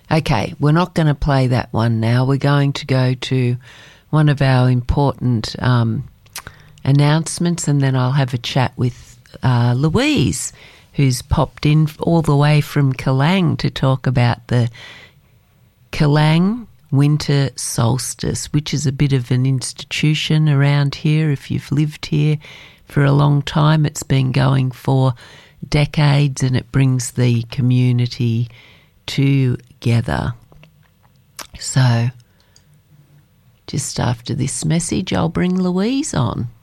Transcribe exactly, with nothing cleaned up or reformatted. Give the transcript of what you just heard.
Okay, we're not going to play that one now. We're going to go to one of our important um, announcements, and then I'll have a chat with uh, Louise, who's popped in all the way from Kelang to talk about the Kelang Winter Solstice, which is a bit of an institution around here. If you've lived here for a long time, it's been going for decades, and it brings the community together. So just after this message, I'll bring Louise on.